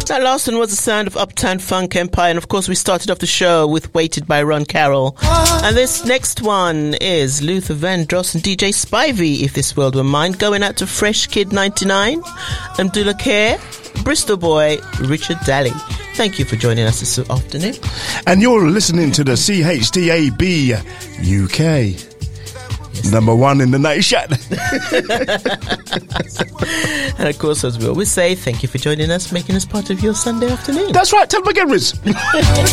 That last one was the sound of Uptown Funk Empire, and of course we started off the show with Waited by Ron Carroll. And this next one is Luther Vandross and DJ Spivey, If This World Were Mine, going out to Fresh Kid 99, Abdullah Care, Bristol Boy, Richard Daly. Thank you for joining us this afternoon. And you're listening to the CHDAB UK. Yes. Number one in the nation. And of course, as we always say, thank you for joining us, making us part of your Sunday afternoon. That's right. Tell them again, Riz.